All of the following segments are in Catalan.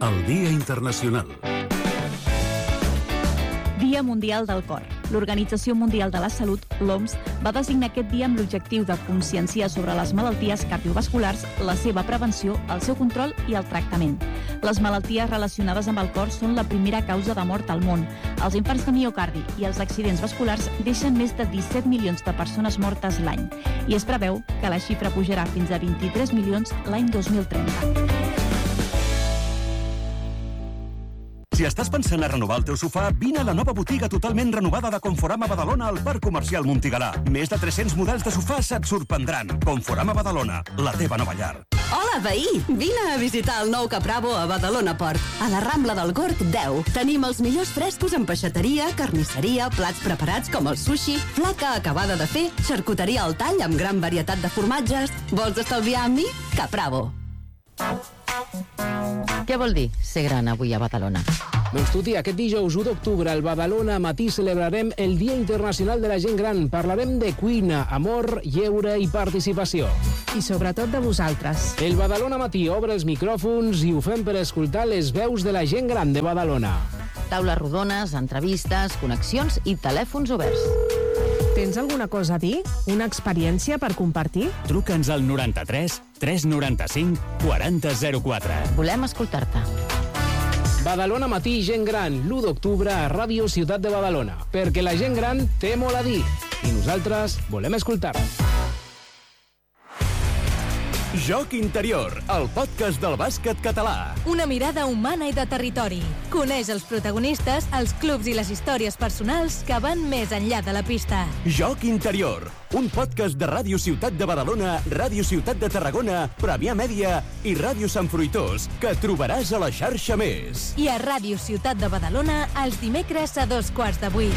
El Dia Internacional. Dia Mundial del Cor. L'Organització Mundial de la Salut, l'OMS, va designar aquest dia amb l'objectiu de conscienciar sobre les malalties cardiovasculars, la seva prevenció, el seu control i el tractament. Les malalties relacionades amb el cor són la primera causa de mort al món. Els infarts de miocardi i els accidents vasculars deixen més de 17 milions de persones mortes l'any i es preveu que la xifra pujarà fins a 23 milions l'any 2030. Si estàs pensant a renovar el teu sofà, vine a la nova botiga totalment renovada de Conforama Badalona al Parc Comercial Montigalà. Més de 300 models de sofàs et sorprendran. Conforama Badalona, la teva nova llar. Hola, veí! Vine a visitar el nou Capravo a Badalona Port. A la Rambla del Gorg 10. Tenim els millors frescos en peixateria, carnisseria, plats preparats com el sushi, flaca acabada de fer, xarcuteria al tall amb gran varietat de formatges. Vols estalviar amb mi? Capravo. Què vol dir ser gran avui a Badalona? Doncs tu, tia, aquest dijous 1 d'octubre al Badalona Matí celebrarem el Dia Internacional de la Gent Gran. Parlarem de cuina, amor, lleure i participació. I sobretot de vosaltres. El Badalona Matí obre els micròfons i ho fem per escoltar les veus de la gent gran de Badalona. Taules rodones, entrevistes, connexions i telèfons oberts. Tens alguna cosa a dir? Una experiència per compartir? Truca'ns al 93 395 4004. Volem escoltar-te. Badalona Matí, gent gran, l'1 d'octubre a Ràdio Ciutat de Badalona. Perquè la gent gran té molt a dir i nosaltres volem escoltar. Joc Interior, el podcast del bàsquet català. Una mirada humana i de territori. Coneix els protagonistes, els clubs i les històries personals que van més enllà de la pista. Joc Interior, un podcast de Ràdio Ciutat de Badalona, Ràdio Ciutat de Tarragona, Premià Mèdia i Ràdio Sant Fruitós, que trobaràs a la xarxa Més. I a Ràdio Ciutat de Badalona, els dimecres a 7:45.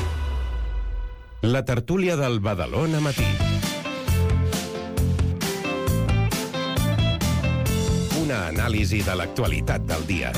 La tertúlia del Badalona Matí. Una anàlisi de l'actualitat del dia.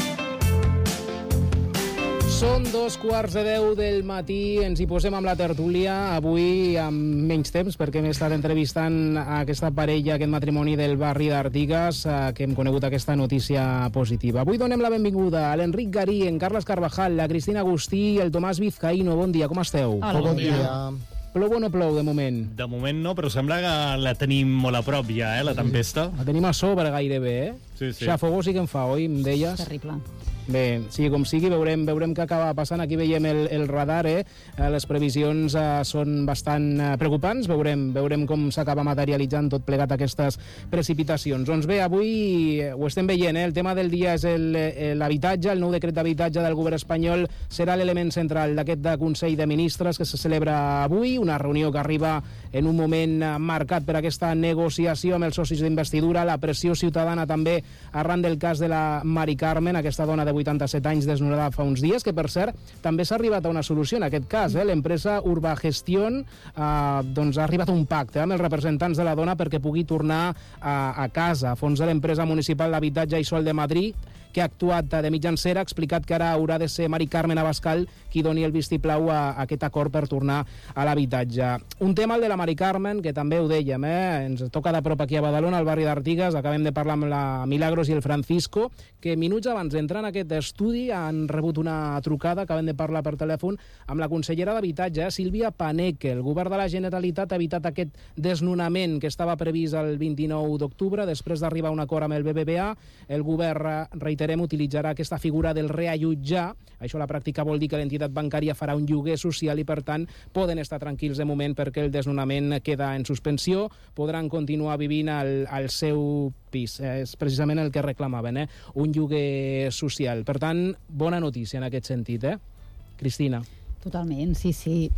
Són 2:15 del matí, ens hi posem amb la tertúlia, avui amb menys temps, perquè hem estat entrevistant a aquesta parella, aquest matrimoni del barri d'Artigas, que hem conegut aquesta notícia positiva. Avui donem la benvinguda a l'Enric Garí, en Carles Carvajal, la Cristina Agustí i el Tomàs Vizcaíno. Bon dia, com esteu? Hola, bon dia. Plou o no plou, de moment? De moment no, però sembla que la tenim molt a prop ja, la tempesta. La tenim a sobre gairebé, Sí. Xafogó sí que en fa, oi, em deies? Terrible. Bé, sigui com sigui, veurem què acaba passant. Aquí veiem el radar, les previsions són bastant preocupants. Veurem com s'acaba materialitzant tot plegat aquestes precipitacions. Doncs bé, avui ho estem veient, el tema del dia és l'habitatge. El nou decret d'habitatge del govern espanyol serà l'element central d'aquest Consell de Ministres que se celebra avui, una reunió que arriba en un moment marcat per aquesta negociació amb els socis d'investidura, la pressió ciutadana també arran del cas de la Mari Carmen, aquesta dona de 87 anys desnonada fa uns dies, que per cert també s'ha arribat a una solució en aquest cas. L'empresa Urbagestión doncs ha arribat a un pacte amb els representants de la dona perquè pugui tornar a casa. Fons de l'empresa municipal d'habitatge i sòl de Madrid, que ha actuat de mitjancera, ha explicat que ara haurà de ser Mari Carmen Abascal qui doni el vistiplau a aquest acord per tornar a l'habitatge. Un tema, el de la Mari Carmen, que també ho dèiem, ens toca de prop aquí a Badalona, al barri d'Artigas. Acabem de parlar amb la Milagros i el Francisco, que minuts abans d'entrar en aquest estudi han rebut una trucada, acabem de parlar per telèfon amb la consellera d'Habitatge, Sílvia Paneque. El govern de la Generalitat ha evitat aquest desnonament que estava previst el 29 d'octubre, després d'arribar a un acord amb el BBVA. El govern, reiterem, utilitzarà aquesta figura del reallotjar. Això a la pràctica vol dir que l'entitat bancària farà un lloguer social i, per tant, poden estar tranquils de moment perquè el desnonament queda en suspensió. Podran continuar vivint al seu pis. És precisament el que reclamaven, un lloguer social. Per tant, bona notícia en aquest sentit, Cristina. Totalment, sí.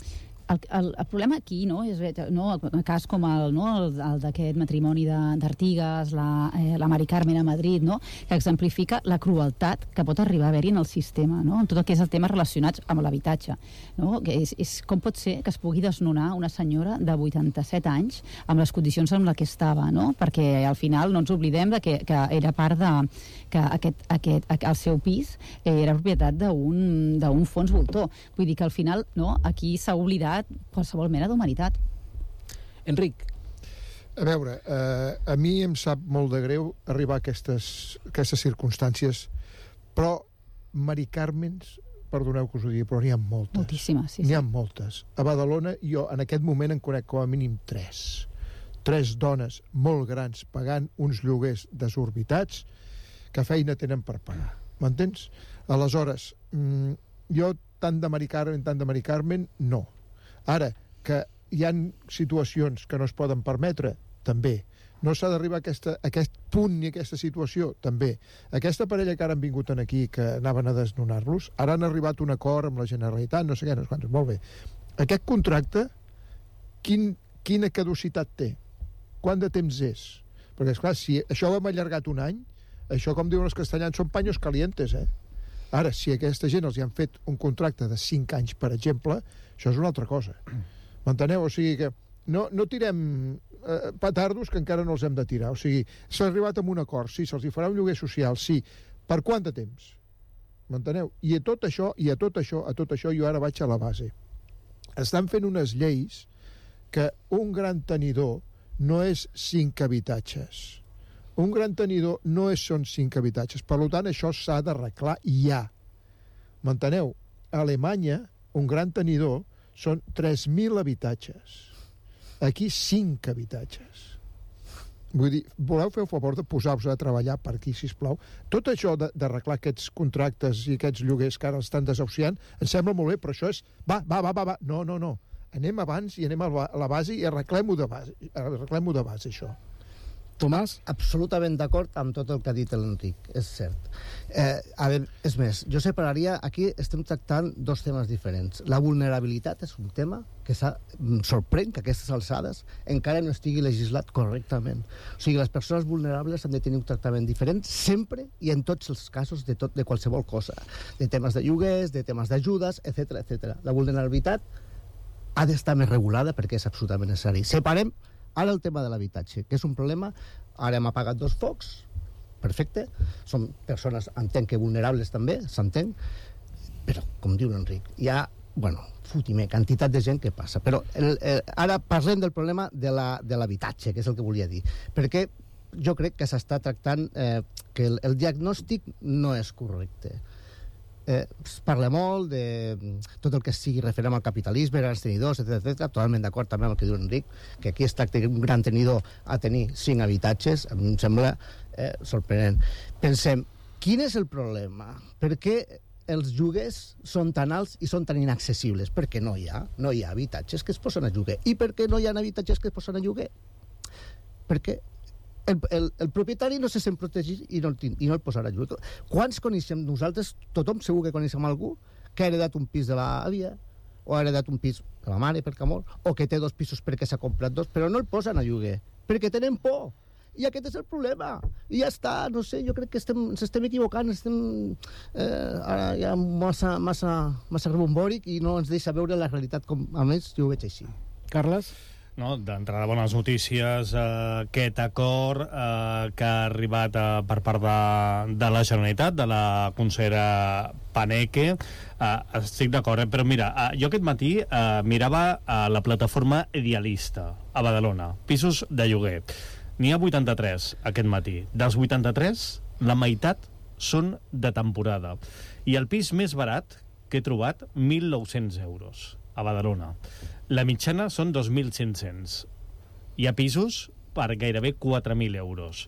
El problema aquí, no, és un cas com el d'aquest matrimoni d'Artigas, la Mari Carmen a Madrid, no, que exemplifica la crueltat que pot arribar a haver-hi en el sistema, no, en tot el que és el tema relacionats amb l'habitatge, no, que és com pot ser que es pugui desnonar una senyora de 87 anys amb les condicions en les que estava, no, perquè al final no ens oblidem de que era part que el seu pis era propietat d'un fons voltor. Vull dir que al final, no, aquí s'ha oblidat qualsevol mena d'humanitat. Enric. A veure, a mi em sap molt de greu arribar a aquestes circumstàncies, però Mari Carmens, perdoneu que us ho digui, però n'hi ha moltes. Moltíssimes, sí. N'hi ha moltes. A Badalona, jo en aquest moment en conec com a mínim 3. 3 dones molt grans pagant uns lloguers desorbitats que feina tenen per pagar. M'entens? Aleshores, jo tant de Mari Carmen, no. Ara, que hi ha situacions que no es poden permetre, també. No s'ha d'arribar a aquest punt ni a aquesta situació, també. Aquesta parella que ara han vingut aquí, que anaven a desnonar-los, ara han arribat a un acord amb la Generalitat, no sé què, no sé quants, molt bé. Aquest contracte, quina caducitat té? Quant de temps és? Perquè, esclar, si això ho hem allargat un any, això, com diuen els castellans, són paños calientes, Ara, si a aquesta gent els hi han fet un contracte de 5 anys, per exemple, això és una altra cosa. M'enteneu? O sigui que no tirem petardos que encara no els hem de tirar. O sigui, s'ha arribat a un acord, sí, se'ls hi farà un lloguer social, sí. Per quant de temps? M'enteneu? I a tot això, jo ara vaig a la base. Estan fent unes lleis que un gran tenidor no és 5 habitatges. Un gran tenidor no són 5 habitatges. Per tant, això s'ha d'arreglar ja. M'enteneu? A Alemanya, un gran tenidor són 3.000 habitatges. Aquí 5 habitatges. Vull dir, voleu fer el favor de posar-vos a treballar per aquí, sisplau? Tot això d'arreglar aquests contractes i aquests lloguers que ara estan desahuciant, em sembla molt bé, però això és... Va. No. Anem abans i anem a la base i arreglem-ho de base, això. Tomàs? Absolutament d'acord amb tot el que ha dit l'Enric, és cert. És més, jo separaria, aquí estem tractant 2 temes diferents. La vulnerabilitat és un tema que sorprèn que a aquestes alçades encara no estigui legislat correctament. O sigui, les persones vulnerables han de tenir un tractament diferent sempre i en tots els casos de qualsevol cosa. De temes de lloguers, de temes d'ajudes, etc. La vulnerabilitat ha d'estar més regulada perquè és absolutament necessari. Separem ara el tema de l'habitatge, que és un problema. Ara hem apagat 2 focs, perfecte. Són persones, entenc que vulnerables també, s'entén, però, com diu l'Enric, hi ha, quantitat de gent que passa. Però ara parlem del problema de l'habitatge, que és el que volia dir, perquè jo crec que s'està tractant que el diagnòstic no és correcte. Es parla molt de tot el que sigui referent al capitalisme, grans tenidors, etc. Totalment d'acord també amb el que diu Enric, que aquí es tracta d'un gran tenidor a tenir 5 habitatges, em sembla sorprenent. Pensem, quin és el problema? Per què els lloguers són tan alts i són tan inaccessibles? Perquè no hi ha habitatges que es posen a lloguer. I per què no hi ha habitatges que es posen a lloguer? Perquè el propietari no se sent protegit i no el posarà a lloguer. Quants coneixem nosaltres? Tothom segur que coneixem algú que ha heredat un pis de l'àvia o ha heredat un pis de la mare, perquè amor, o que té 2 pisos perquè s'ha comprat 2, però no el posen a lloguer, perquè tenen por. I aquest és el problema. I ja està, no sé, jo crec que ens estem equivocant, ara hi ha massa rebombòric i no ens deixa veure la realitat com, a més, jo ho veig així. Carles? No, d'entrada, bones notícies, aquest acord que ha arribat per part de la Generalitat, de la consellera Paneque, estic d'acord, però mira, jo aquest matí mirava la plataforma Idealista a Badalona, pisos de lloguer. N'hi ha 83 aquest matí. Dels 83, la meitat són de temporada. I el pis més barat que he trobat, 1.900 euros a Badalona. La mitjana són 2.500. Hi ha pisos per gairebé 4.000 euros.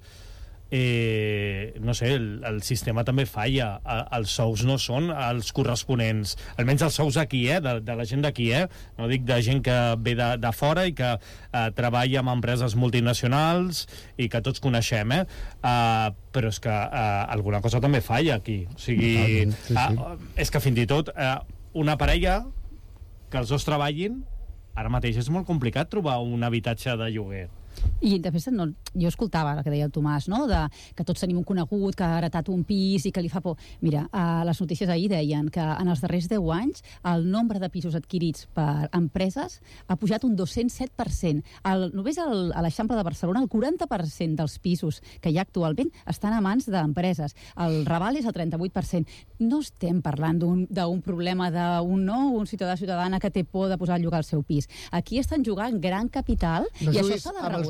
No sé, el sistema també falla. Els sous no són els corresponents, almenys els sous aquí, de la gent d'aquí, no dic de gent que ve de fora i que treballa en empreses multinacionals i que tots coneixem, però és que alguna cosa també falla aquí. O sigui, és que fins i tot una parella que els 2 treballin, ara mateix és molt complicat trobar un habitatge de lloguer. I després jo escoltava el que deia el Tomàs, no? Que tots tenim un conegut que ha heretat un pis i que li fa por. Mira, les notícies ahir deien que en els darrers 10 anys el nombre de pisos adquirits per empreses ha pujat un 207%. Només a l'Eixample de Barcelona el 40% dels pisos que hi ha actualment estan a mans d'empreses. El Raval és el 38%. No estem parlant d'un problema d'un ciutadà o ciutadana que té por de posar a llogar el seu pis. Aquí estan jugant gran capital i això s'ha de regular.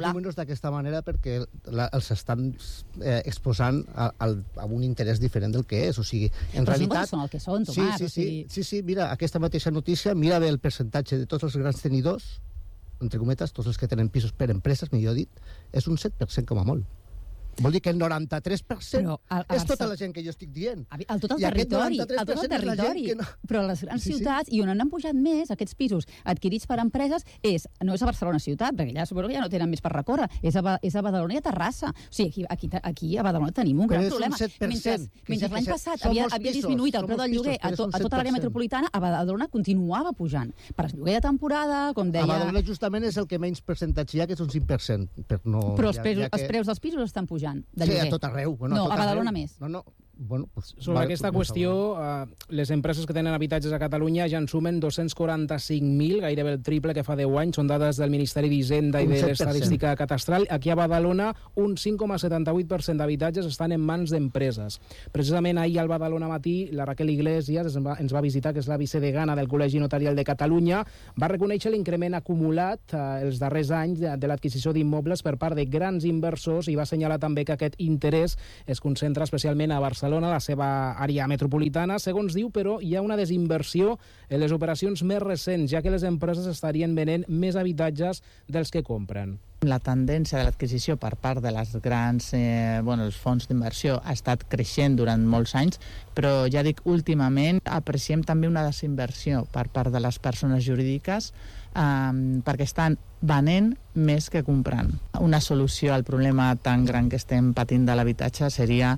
números d'aquesta manera perquè els estan exposant a un interès diferent del que és. O sigui, en realitat... són el que són, Tomàs. Sí, mira, aquesta mateixa notícia, mira bé el percentatge de tots els grans tenidors, entre cometes, tots els que tenen pisos per empreses, millor dit, és un 7% com a molt. Vol dir que el 93% és tota la gent que jo estic dient. Al tot el territori, però a les grans ciutats, i on han pujat més aquests pisos adquirits per empreses, no és a Barcelona ciutat, perquè allà suposo que ja no tenen més per recórrer, és a Badalona i a Terrassa. O sigui, aquí a Badalona tenim un gran problema. Mentre l'any passat havia disminuït el preu del lloguer a tota l'àrea metropolitana, a Badalona continuava pujant. Per el lloguer de temporada, com deia... A Badalona justament és el que menys percentatge hi ha, que és un 5%. Però els preus dels pisos estan pujant. Sí, a tot arreu. No, a Badalona més. Sobre aquesta qüestió, les empreses que tenen habitatges a Catalunya ja en sumen 245.000, gairebé el triple que fa 10 anys. Són dades del Ministeri d'Hisenda i de l'Estadística Catastral. Aquí a Badalona, un 5,78% d'habitatges estan en mans d'empreses. Precisament ahir al Badalona Matí, la Raquel Iglesias ens va visitar, que és la vicedegana del Col·legi Notarial de Catalunya, va reconèixer l'increment acumulat els darrers anys de l'adquisició d'immobles per part de grans inversors i va assenyalar també que aquest interès es concentra especialment a Barcelona, la seva àrea metropolitana. Segons diu, però, hi ha una desinversió en les operacions més recents, ja que les empreses estarien venent més habitatges dels que compren. La tendència de l'adquisició per part de les grans els fons d'inversió ha estat creixent durant molts anys, però ja dic, últimament apreciem també una desinversió per part de les persones jurídiques perquè estan venent més que comprant. Una solució al problema tan gran que estem patint de l'habitatge seria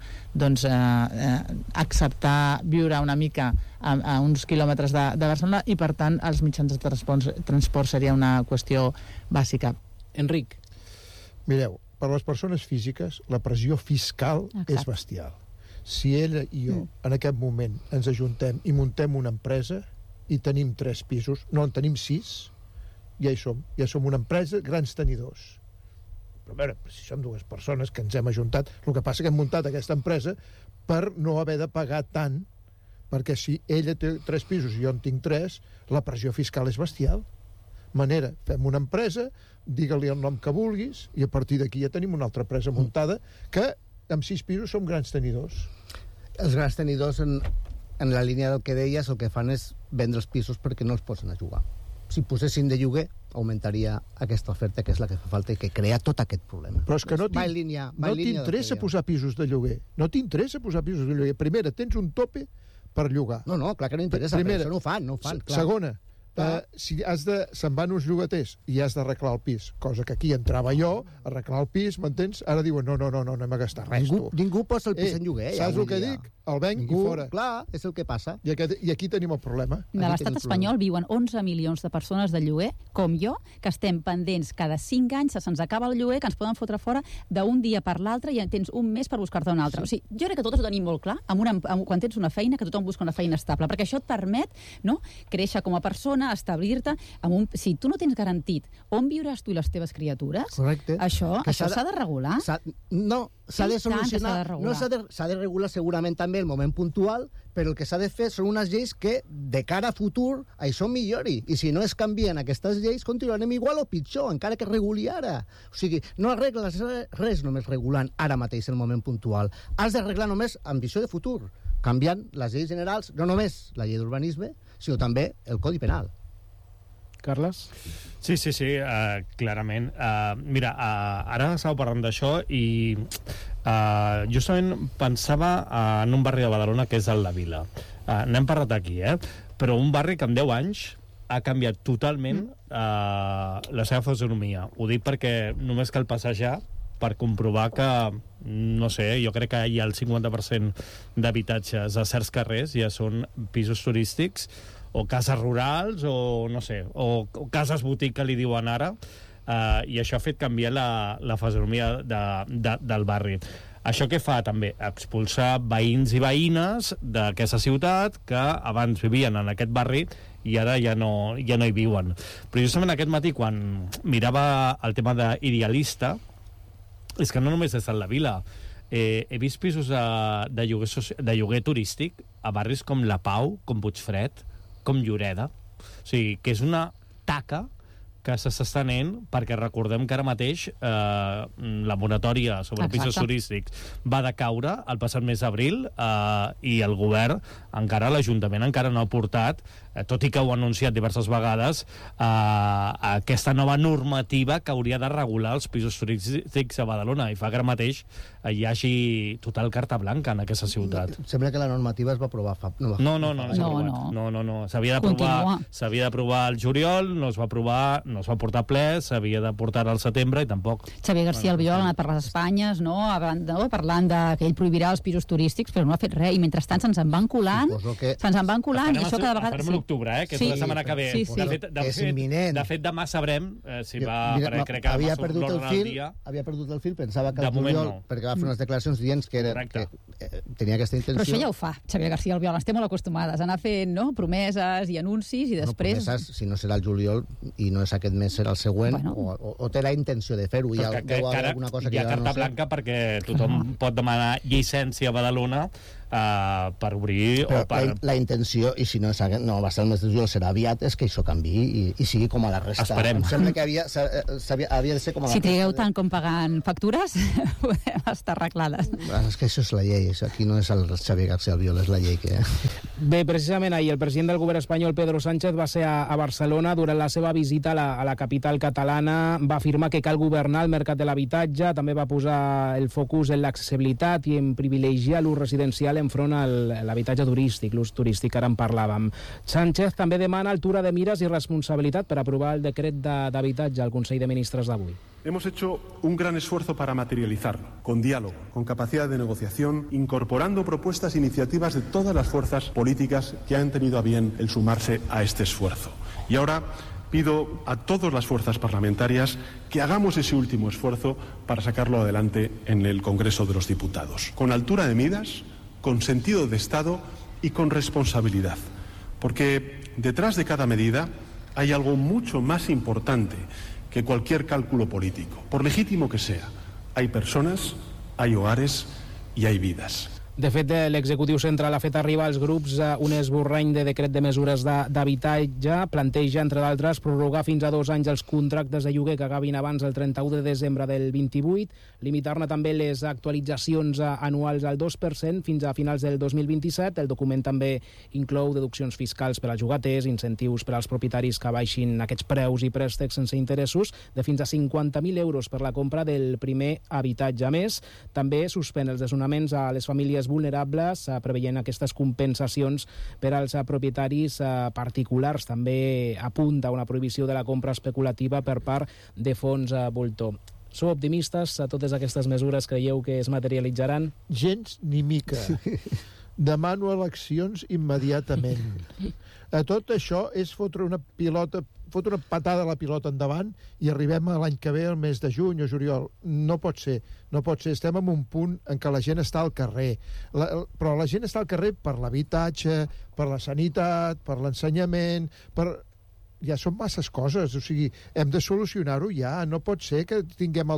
acceptar viure una mica a uns quilòmetres de Barcelona i, per tant, els mitjans de transport seria una qüestió bàsica. Enric. Mireu, per a les persones físiques la pressió fiscal és bestial. Si ella i jo en aquest moment ens ajuntem i muntem una empresa i tenim 3 pisos, no en tenim 6, ja som una empresa, grans tenidors. Però a veure, si som 2 persones que ens hem ajuntat, el que passa que hem muntat aquesta empresa per no haver de pagar tant, perquè si ella té 3 pisos i jo en tinc 3, la pressió fiscal és bestial. Manera, fem una empresa, digue-li el nom que vulguis, i a partir d'aquí ja tenim una altra empresa muntada que amb 6 pisos som grans tenidors. Els grans tenidors, en la línia del que deies, el que fan és vendre els pisos perquè no els posen a jugar. Si posessin de lloguer, augmentaria aquesta oferta, que és la que fa falta i que crea tot aquest problema. Però és que no t'interessa posar pisos de lloguer. No t'interessa posar pisos de lloguer. Primera, tens un tope per llogar. No, clar que no interessa, però això no ho fan. Clar. Segona, si se'n van uns llogaters i has d'arreglar el pis, cosa que aquí entrava jo, arreglar el pis, m'entens? Ara diuen, no anem a gastar res, tu. Ningú posa el pis en lloguer. Saps el que dic? El venc i fora. Clar, és el que passa. I aquí tenim el problema. De l'estat espanyol viuen 11 milions de persones de lloguer, com jo, que estem pendents cada 5 anys, se'ns acaba el lloguer, que ens poden fotre fora d'un dia per l'altre i tens un mes per buscar-te un altre. O sigui, jo crec que totes ho tenim molt clar, quan tens una feina, que tothom busca una feina estable, perquè això et permet créixer com a persona, establir-te. Si tu no tens garantit on viuràs tu i les teves criatures, això s'ha de regular. No, s'ha de solucionar. S'ha de regular segurament també el moment puntual, però el que s'ha de fer són unes lleis que, de cara a futur, això millori. I si no es canvien aquestes lleis, continuarem igual o pitjor, encara que reguli ara. O sigui, no arregles res només regulant ara mateix el moment puntual. Has d'arreglar només amb visió de futur, canviant les lleis generals, no només la llei d'urbanisme, sinó també el Codi Penal. Carles? Sí, clarament. Mira, ara estàveu parlant d'això i justament pensava en un barri de Badalona que és el La Vila. N'hem parlat aquí, però un barri que en 10 anys ha canviat totalment la seva fisonomia. Ho dic perquè només cal passejar per comprovar que, no sé, jo crec que hi ha el 50% d'habitatges a certs carrers ja són pisos turístics o cases rurals, o no sé, o cases boutique que li diuen ara, i això ha fet canviar la fisonomia del barri. Això què fa també? Expulsar veïns i veïnes d'aquesta ciutat que abans vivien en aquest barri i ara ja no hi viuen. Però justament aquest matí, quan mirava el tema d'Idealista, és que no només és a la Vila, he vist pisos de lloguer turístic a barris com La Pau, com Puigfred, com Lloreda. O sigui, que és una taca que s'està estenent, perquè recordem que ara mateix la moratòria sobre pisos turístics va decaure el passat mes d'abril i el govern, l'Ajuntament encara no ha portat, tot i que ho ha anunciat diverses vegades, aquesta nova normativa que hauria de regular els pisos turístics a Badalona, i fa que ara mateix hi hagi total carta blanca en aquesta ciutat. Sembla que la normativa es va aprovar fa... No. S'havia d'aprovar al juliol, no es va aprovar, no es va portar ple, s'havia de portar al setembre i tampoc. Xavier García Albiol ha anat per les Espanyes, parlant que ell prohibirà els pisos turístics, però no ha fet res, i mentrestant se'ns en van colant, i això cada vegada... Esperem l'octubre, que és la setmana que ve. És imminent. De fet, demà sabrem si va... Crec que havia perdut el fil, pensava que el juliol, perquè va fer unes declaracions dient que tenia aquesta intenció. Però això ja ho fa, Xavier García Albiol, estem molt acostumades a anar fent promeses i anuncis, i després... Promeses, si no serà el juliol i no és aquest mes, serà el següent, o té la intenció de fer-ho. Hi ha carta blanca perquè tothom pot demanar llicència a Badalona per obrir... La intenció, i si no va ser el mes de juliol, serà aviat, és que això canviï i sigui com a la resta. Esperem. Em sembla que havia de ser com a la resta. Si trigueu tant com pagant factures, podem estar arreglades. És que això és la llei, aquí no és el Xavier García Albiol, és la llei que... Bé, precisament ahir el president del govern espanyol, Pedro Sánchez, va ser a Barcelona. Durant la seva visita a la capital catalana va afirmar que cal governar el mercat de l'habitatge, també va posar el focus en l'accessibilitat i en privilegiar l'ús residencial enfront a l'habitatge turístic, l'ús turístic, ara en parlàvem. Sánchez també demana altura de mires i responsabilitat per aprovar el decret d'habitatge al Consell de Ministres d'avui. Hemos hecho un gran esfuerzo para materializarlo, con diálogo, con capacidad de negociación, incorporando propuestas e iniciativas de todas las fuerzas políticas que han tenido a bien el sumarse a este esfuerzo. Y ahora pido a todas las fuerzas parlamentarias que hagamos ese último esfuerzo para sacarlo adelante en el Congreso de los Diputados, con altura de miras, con sentido de Estado y con responsabilidad, porque detrás de cada medida hay algo mucho más importante que cualquier cálculo político, por legítimo que sea. Hay personas, hay hogares y hay vidas. De fet, l'executiu central ha fet arribar als grups un esborrany de decret de mesures d'habitatge. Planteja, entre d'altres, prorrogar fins a 2 anys els contractes de lloguer que acabin abans del 31 de desembre del 28, limitar-ne també les actualitzacions anuals al 2% fins a finals del 2027. El document també inclou deduccions fiscals per als llogaters, incentius per als propietaris que baixin aquests preus i préstecs sense interessos de fins a 50.000 euros per la compra del primer habitatge. A més, també suspèn els desnonaments a les famílies vulnerables, preveient aquestes compensacions per als propietaris particulars. També apunta una prohibició de la compra especulativa per part de fons voltor. Sou optimistes a totes aquestes mesures? Creieu que es materialitzaran? Gens ni mica. Demano eleccions immediatament. A tot això és fotre una patada a la pilota endavant i arribem a l'any que ve, al mes de juny o juliol. No pot ser. Estem en un punt en què la gent està al carrer. Però la gent està al carrer per l'habitatge, per la sanitat, per l'ensenyament, ja són masses coses, o sigui, hem de solucionar-ho ja. No pot ser que tinguem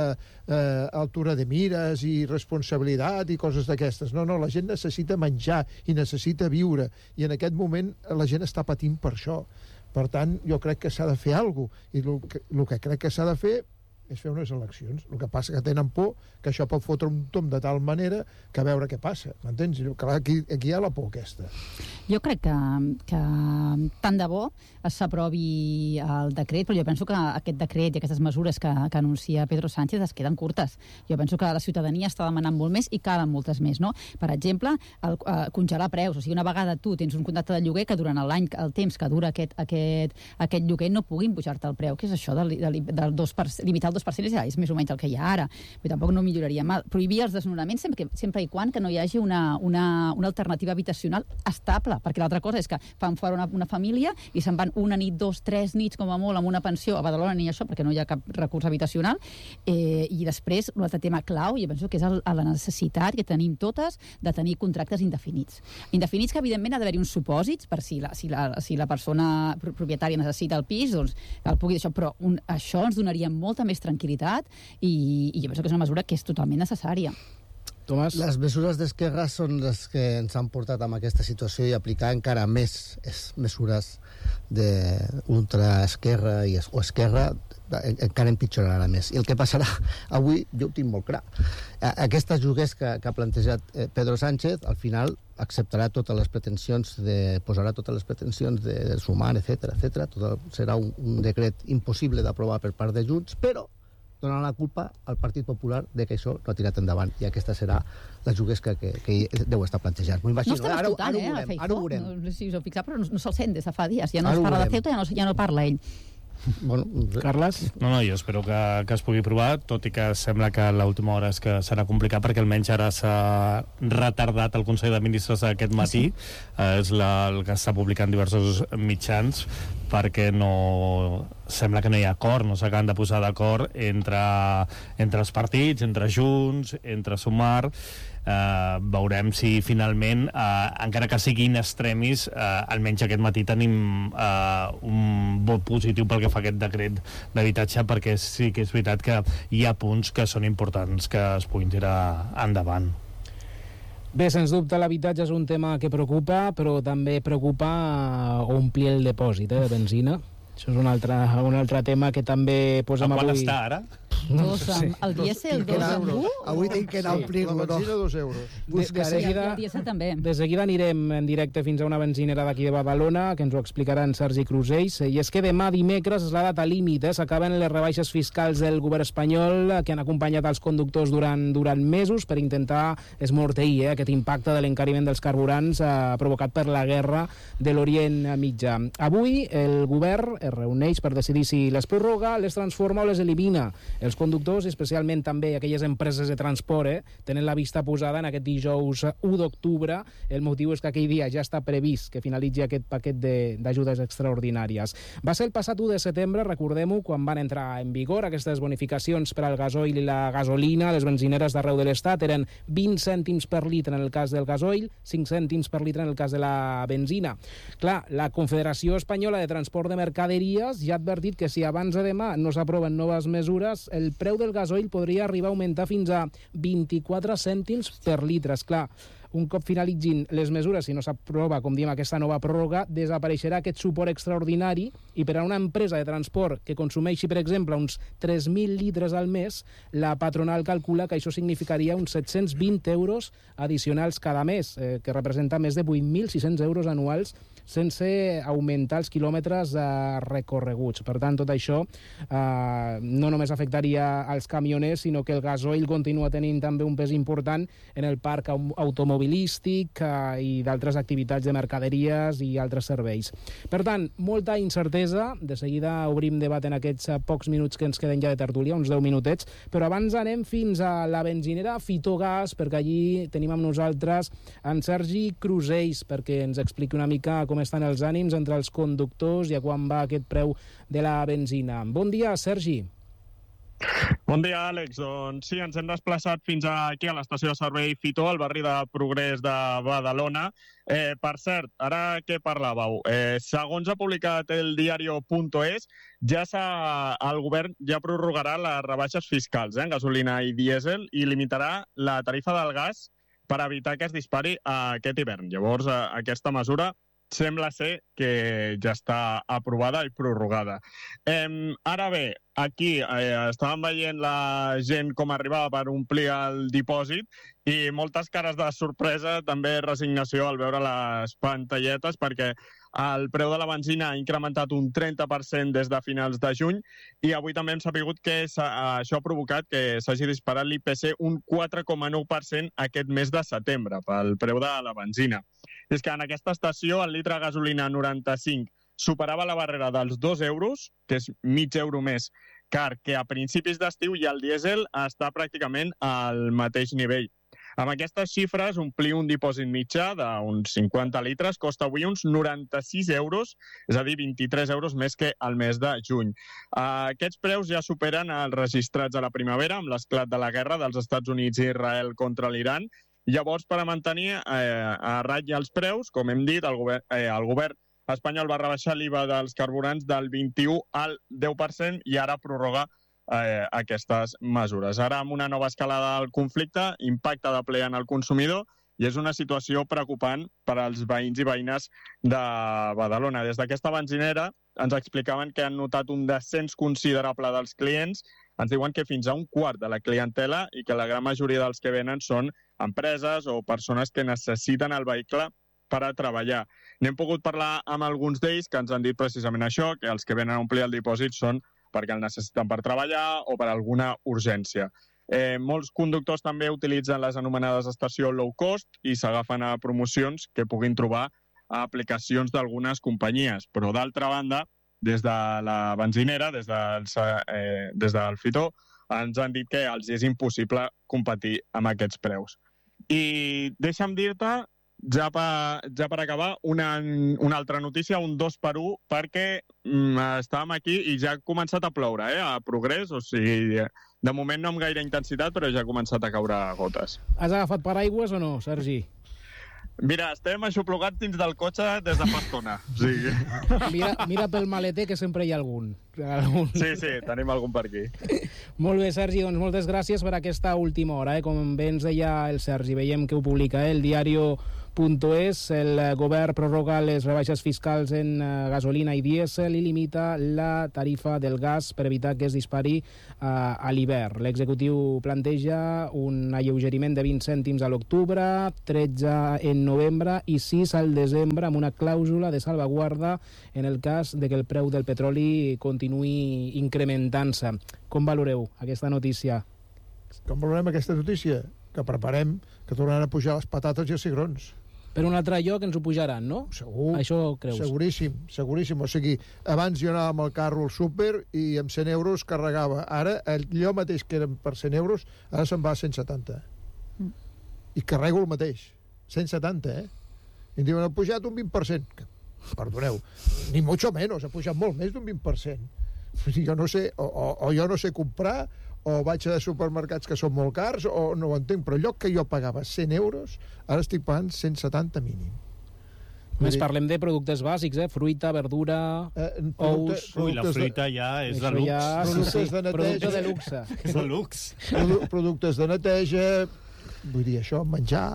altura de mires i responsabilitat i coses d'aquestes. No, la gent necessita menjar i necessita viure, i en aquest moment la gent està patint per això. Per tant, jo crec que s'ha de fer alguna cosa, i el que crec que s'ha de fer és fer unes eleccions. El que passa que tenen por que això pot fotre un tom de tal manera que a veure què passa, m'entens? Clar, aquí hi ha la por aquesta. Jo crec que tant de bo s'aprovi el decret, però jo penso que aquest decret i aquestes mesures que anuncia Pedro Sánchez es queden curtes. Jo penso que la ciutadania està demanant molt més i calen moltes més, no? Per exemple, congelar preus. O sigui, una vegada tu tens un contracte de lloguer que durant l'any, el temps que dura aquest lloguer, no puguin pujar-te el preu. Què és això de limitar el 2% és més o menys el que hi ha ara. Però tampoc no milloraria mal. Prohibir els desnonaments sempre i quan que no hi hagi una alternativa habitacional estable, perquè l'altra cosa és que fan fora una família i se'n van una nit, 2, 3 nits com a molt amb una pensió. A Badalona ni això, perquè no hi ha cap recurs habitacional. I després, un altre tema clau, jo penso que és la necessitat que tenim totes de tenir contractes indefinits. Indefinits que, evidentment, ha d'haver-hi uns supòsits per si la persona propietària necessita el pis, doncs el pugui deixar. Però això ens donaria molta més tranquil·litat i jo penso que és una mesura que és totalment necessària. Tomàs? Les mesures d'Esquerra són les que ens han portat amb aquesta situació i aplicar encara més mesures d'ultraesquerra o esquerra encara empitjorarà més. I el que passarà avui, jo ho tinc molt clar. Aquestes lloguers que ha plantejat Pedro Sánchez, al final acceptarà totes les pretensions, posarà totes les pretensions de sumar, etc. Serà un decret impossible d'aprovar per part de Junts, però donant la culpa al Partit Popular de que això no ha tirat endavant. I aquesta serà les lloguers que deu estar plantejant. No estem escoltant, a Feijóo. No sé si us heu fixat, però no se'l sent des de fa dies. Ja no es parla de Ceuta, ja no parla ell. Bueno, Carles? No, jo espero que es pugui provar, tot i que sembla que a l'última hora és que serà complicat, perquè almenys ara s'ha retardat el Consell de Ministres aquest matí, és el que està publicant diversos mitjans, perquè sembla que no hi ha acord, no s'acaben de posar d'acord entre els partits, entre Junts, entre Sumar. Veurem si finalment, encara que siguin extremis, almenys aquest matí tenim un vot positiu pel que fa a aquest decret d'habitatge, perquè sí que és veritat que hi ha punts que són importants que es puguin tirar endavant. Bé, sens dubte l'habitatge és un tema que preocupa, però també preocupa omplir el dipòsit de benzina. Això és un altre tema que també posem avui. A quant està ara? No sé. El dièsel, 2 euros. Avui tinc que anar a omplir-lo. La benzina, 2 euros. I el dièsel també. De seguida anirem en directe fins a una benzinera d'aquí de Badalona, que ens ho explicarà en Sergi Crusells. I és que demà, dimecres, és la data límit. S'acaben les rebaixes fiscals del govern espanyol, que han acompanyat els conductors durant mesos per intentar esmorteir aquest impacte de l'encariment dels carburants provocat per la guerra de l'Orient Mitjà. Avui el govern es reuneix per decidir si les prorroga, les transforma o les elimina. Els conductors, especialment també aquelles empreses de transport, tenen la vista posada en aquest dijous 1 d'octubre. El motiu és que aquell dia ja està previst que finalitzi aquest paquet d'ajudes extraordinàries. Va ser el passat 1 de setembre, recordem-ho, quan van entrar en vigor aquestes bonificacions per al gasoil i la gasolina. Les benzineres d'arreu de l'Estat eren 20 cèntims per litre en el cas del gasoil, 5 cèntims per litre en el cas de la benzina. Clar, la Confederació Espanyola de Transport de Mercaderies ja ha advertit que si abans de demà no s'aproven noves mesures, el preu del gasoil podria arribar a augmentar fins a 24 cèntims per litre. Esclar, un cop finalitzin les mesures, si no s'aprova, com diem, aquesta nova pròrroga, desapareixerà aquest suport extraordinari i per a una empresa de transport que consumeixi, per exemple, uns 3.000 litres al mes, la patronal calcula que això significaria uns 720 euros addicionals cada mes, que representa més de 8.600 euros anuals sense augmentar els quilòmetres recorreguts. Per tant, tot això no només afectaria als camioners, sinó que el gasoil continua tenint també un pes important en el parc automobilístic i d'altres activitats de mercaderies i altres serveis. Per tant, molta incertesa. De seguida obrim debat en aquests pocs minuts que ens queden ja de tertúlia, uns 10 minutets, però abans anem fins a la benzinera Fitogas, perquè allí tenim amb nosaltres en Sergi Crusells, perquè ens expliqui una mica com estan els ànims entre els conductors i a quan va aquest preu de la benzina. Bon dia, Sergi. Bon dia, Àlex. Doncs sí, ens hem desplaçat fins aquí a l'estació de servei Fito, al barri de Progrés de Badalona. Per cert, ara què parlàveu? Segons ha publicat el diario.es, el govern ja prorrogarà les rebaixes fiscals en gasolina i dièsel i limitarà la tarifa del gas per evitar que es dispari aquest hivern. Llavors, aquesta mesura sembla ser que ja està aprovada i prorrogada. Ara bé, aquí estàvem veient la gent com arribava per omplir el dipòsit i moltes cares de sorpresa, també resignació al veure les pantalletes, perquè el preu de la benzina ha incrementat un 30% des de finals de juny i avui també hem sabut que això ha provocat que s'hagi disparat l'IPC un 4,9% aquest mes de setembre pel preu de la benzina. És que en aquesta estació el litre de gasolina 95 superava la barrera dels 2 euros, que és mig euro més car que a principis d'estiu, i el dièsel està pràcticament al mateix nivell. Amb aquestes xifres, omplir un dipòsit mitjà d'uns 50 litres costa avui uns 96 euros, és a dir, 23 euros més que al mes de juny. Aquests preus ja superen els registrats a la primavera amb l'esclat de la guerra dels Estats Units i Israel contra l'Iran. Llavors, per a mantenir a ratlla els preus, com hem dit, el govern espanyol va rebaixar l'IVA dels carburants del 21 al 10% i ara prorroga aquestes mesures. Ara, amb una nova escalada del conflicte, impacta de ple en el consumidor i és una situació preocupant per als veïns i veïnes de Badalona. Des d'aquesta benzinera ens explicaven que han notat un descens considerable dels clients. Ens diuen que fins a un quart de la clientela i que la gran majoria dels que venen són empreses o persones que necessiten el vehicle per a treballar. N'hem pogut parlar amb alguns d'ells que ens han dit precisament això, que els que venen a omplir el dipòsit són perquè el necessiten per treballar o per alguna urgència. Molts conductors també utilitzen les anomenades estacions low cost i s'agafen a promocions que puguin trobar a aplicacions d'algunes companyies. Però, d'altra banda, des de la benzinera, des del Fitó, ens han dit que els és impossible competir amb aquests preus. I deixa'm dir-te, ja per acabar, una altra notícia, un 2x1, perquè estàvem aquí i ja ha començat a ploure, a Progrés, o sigui, de moment no amb gaire intensitat, però ja ha començat a caure gotes. Has agafat paraigües o no, Sergi? Mira, estem aixoplugats dins del cotxe des de fa estona. Sí. Mira pel maleter, que sempre hi ha algun. Sí, tenim algun per aquí. Molt bé, Sergi, doncs moltes gràcies per aquesta última hora. Com bé ens deia el Sergi, veiem que ho publica el diario.es. El govern prorroga les rebaixes fiscals en gasolina i dièsel i limita la tarifa del gas per evitar que es dispari a l'hivern. L'executiu planteja un alleugeriment de 20 cèntims a l'octubre, 13 en novembre i 6 al desembre, amb una clàusula de salvaguarda en el cas de que el preu del petroli continuï incrementant-se. Com valoreu aquesta notícia? Com valorem aquesta notícia? Que preparem que tornaran a pujar les patates i els cigrons. Per un altre lloc ens ho pujaran, no? Segur. Això creus? Seguríssim. O sigui, abans jo anava amb el carro al súper i amb 100 euros carregava. Ara, allò mateix que eren per 100 euros, ara se'n va a 170. I carrego el mateix. 170, I em diuen, ha pujat un 20%. Perdoneu, ni mucho menos, ha pujat molt més d'un 20%. Jo no sé, o jo no sé comprar, o vaig a supermercats que són molt cars, o no ho entenc, però allò que jo pagava 100 euros, ara estic pagant 170 mínim. Més parlem de productes bàsics, fruita, verdura, ous... Ui, la fruita ja és de luxe. Producte de luxe. És de luxe. Productes de neteja, vull dir, això, menjar...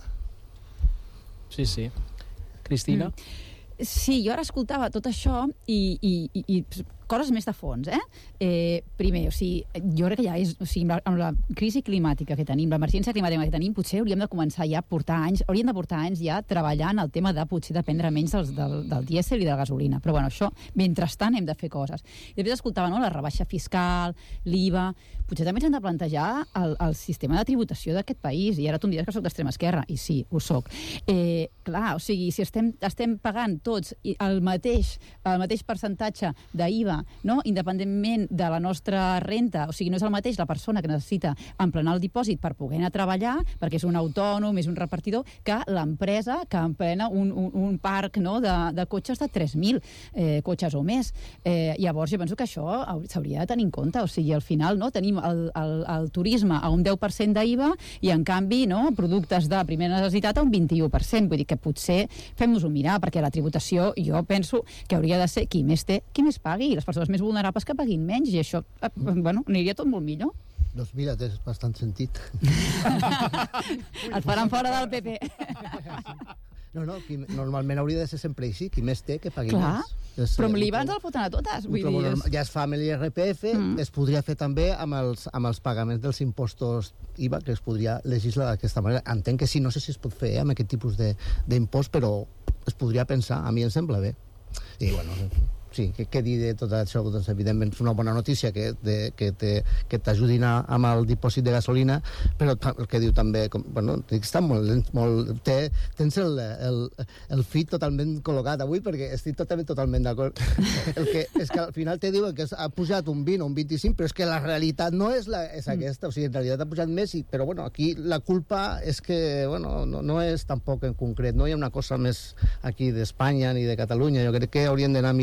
Sí. Cristina? Sí, jo ara escoltava tot això i coses més de fons, primer, o sigui, jo crec que ja és, o sigui, amb la crisi climàtica que tenim, l'emergència climàtica que tenim, potser hauríem de començar ja a portar anys ja treballant el tema de potser dependre menys del dièsel i de la gasolina. Però bueno, això, mentrestant hem de fer coses. I després escoltava, no?, la rebaixa fiscal, l'IVA... Potser també ens hem de plantejar el sistema de tributació d'aquest país, i ara tu em diràs que soc d'extrema esquerra, i sí, ho soc. Clar, o sigui, si estem pagant tots el mateix percentatge d'IVA, no?, independentment de la nostra renta, o sigui, no és el mateix la persona que necessita emplenar el dipòsit per poder anar a treballar, perquè és un autònom, és un repartidor, que l'empresa que emplena un parc, no?, de cotxes de 3.000 cotxes o més. Llavors, jo penso que això s'hauria de tenir en compte, o sigui, al final, no?, tenim el turisme a un 10% d'IVA i, en canvi, no?, productes de primera necessitat a un 21%. Vull dir que potser fem-nos-ho mirar, perquè la tributació jo penso que hauria de ser qui més té, qui més pagui, i les persones més vulnerables que paguin menys, i això, aniria tot molt millor. Doncs mira, té bastant sentit. Et faran fora del PP. No, normalment hauria de ser sempre així, qui més té que pagui més. Però amb l'IVA ens el foten a totes. Ja es fa amb l'IRPF, es podria fer també amb els pagaments dels impostos IVA, que es podria legislar d'aquesta manera. Entenc que sí, no sé si es pot fer amb aquest tipus d'impost, però es podria pensar, a mi em sembla bé. I bueno, sí, què dir de tot això? Doncs, evidentment, és una bona notícia que t'ajudin amb el dipòsit de gasolina, però el que diu també, bueno, està molt tens el fit totalment col·locat avui, perquè estic totalment d'acord. És que al final te diuen que ha pujat un 20 o un 25, però és que la realitat no és aquesta, o sigui, en realitat ha pujat més, però bueno, aquí la culpa és que, bueno, no és tampoc en concret, no hi ha una cosa més aquí d'Espanya ni de Catalunya. Jo crec que hauríem d'anar a mirar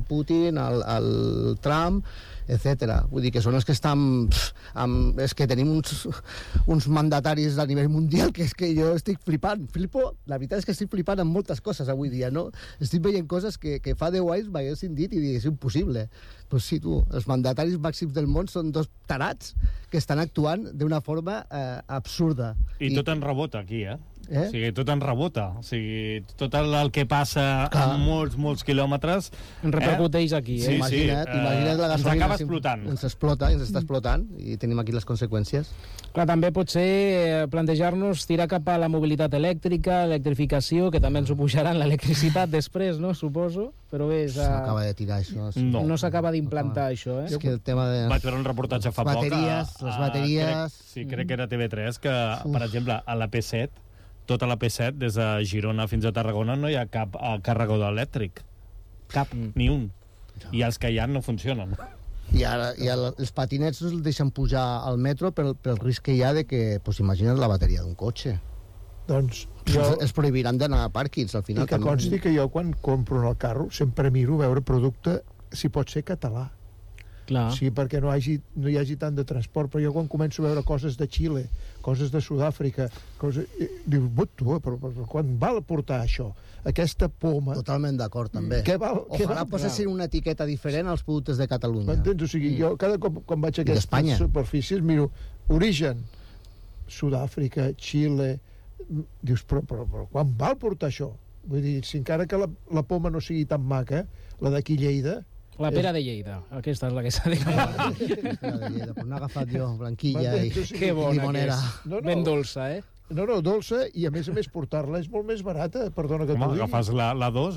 Putin, el Trump, etc. Vull dir que són els que estan... és que tenim uns mandataris a nivell mundial que és que jo estic flipant. La veritat és que estic flipant amb moltes coses avui dia, no? Estic veient coses que fa 10 anys m'haguessin dit i és impossible. Però sí, tu, els mandataris màxims del món són dos tarats que estan actuant d'una forma absurda. I tot en rebota, aquí, O sigui, tot en rebota. O sigui, tot el que passa a molts quilòmetres... Repercuteix aquí, Sí, imagina't la gasolina... Ens acaba explotant. Ens explota, ens està explotant, i tenim aquí les conseqüències. Clar, també pot ser plantejar-nos tirar cap a la mobilitat elèctrica, electrificació, que també ens ho pujaran l'electricitat després, no? Suposo, però bé... S'acaba de tirar això. No s'acaba d'implantar això, És que el tema de... Vaig veure un reportatge fa poc... Les bateries... Crec que era TV3, que, per exemple, a la P7, tota la P7, des de Girona fins a Tarragona, no hi ha cap carregador elèctric. Cap, ni un. I els que hi ha no funcionen. I ara els patinets no els deixen pujar al metro pel risc que hi ha de que, imagina't la bateria d'un cotxe. Doncs es prohibiran d'anar a pàrquings, al final. I que consti que jo, quan compro en el carro, sempre miro veure producte, si pot ser català. Clar. Sí, perquè no hi hagi tant de transport, però jo quan començo a veure coses de Xile, coses de Sud-àfrica, dius, però quan val portar això? Aquesta poma... Totalment d'acord, també. Ojalà posessin una etiqueta diferent als productes de Catalunya. M'entens? O sigui, jo cada cop quan vaig a aquestes superfícies miro origen, Sud-àfrica, Xile... Dius, però quan val portar això? Vull dir, si encara que la poma no sigui tan maca, la d'aquí Lleida... La pera de Lleida, aquesta és la que s'ha de La pera de Lleida, però n'he agafat jo, blanquilla i limonera. Ben dolça, No, dolça, i a més portar-la és molt més barata, perdona que t'ho digui. Agafes la 2,